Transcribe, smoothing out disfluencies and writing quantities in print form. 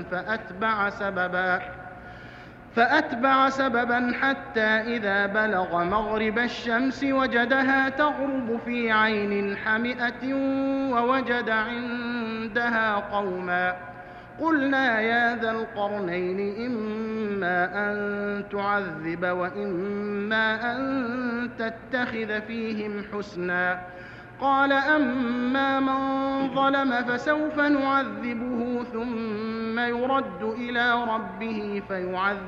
فأتبع سببا حتى إذا بلغ مغرب الشمس وجدها تغرب في عين حمئة ووجد عندها قوما. قلنا يا ذا القرنين إما أن تعذب وإما أن تتخذ فيهم حسنا. قال أما من ظلم فسوف نعذبه ثم يرد إلى ربه فيعذبه